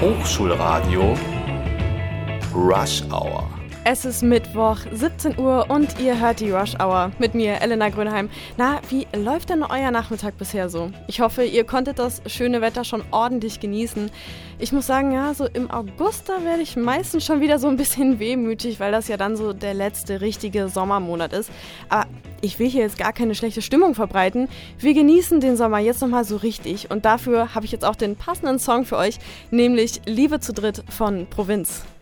Hochschulradio Rush Hour. Es ist Mittwoch, 17 Uhr und ihr hört die Rush Hour mit mir, Elena Grönheim. Na, wie läuft denn euer Nachmittag bisher so? Ich hoffe, ihr konntet das schöne Wetter schon ordentlich genießen. Ich muss sagen, ja, so im August, da werde ich meistens schon wieder so ein bisschen wehmütig, weil das ja dann so der letzte richtige Sommermonat ist. Aber ich will hier jetzt gar keine schlechte Stimmung verbreiten. Wir genießen den Sommer jetzt nochmal so richtig und dafür habe ich jetzt auch den passenden Song für euch, nämlich Liebe zu dritt von Provinz.